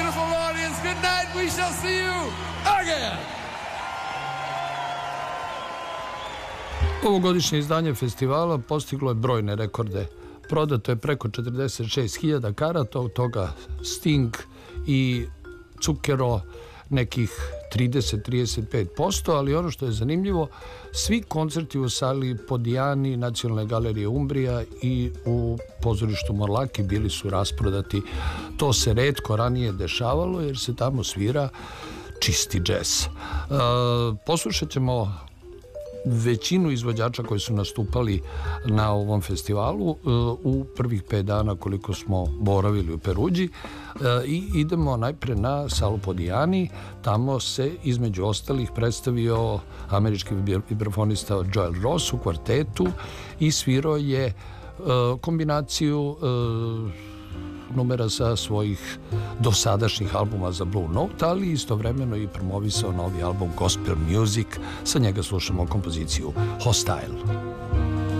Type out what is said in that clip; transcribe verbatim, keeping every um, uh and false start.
beautiful audience. Good night. We shall see you again. Ovogodišnje izdanje festivala postiglo je brojne rekorde. Prodato je preko četrdeset šest hiljada karata, od toga Sting i Cukero nekih trideset do trideset pet posto, ali ono što je zanimljivo, svi koncerti u sali Podijani, Nacionalne galerije Umbrija i u pozorištu Morlaki bili su rasprodati. To se retko ranije dešavalo jer se tamo svira čisti džez. Poslušat ćemo većinu izvođača koji su nastupali na ovom festivalu u prvih pet dana koliko smo boravili u Peruđi, i idemo najpre na salu Podijani. Tamo se između ostalih predstavio američki vibrafonista Joel Ross u kvartetu i svirao je kombinaciju numera sa svojih dosadašnjih albuma za Blue Note, ali istovremeno i promovisao novi album Gospel Music. Sa njega slušamo kompoziciju Hostile.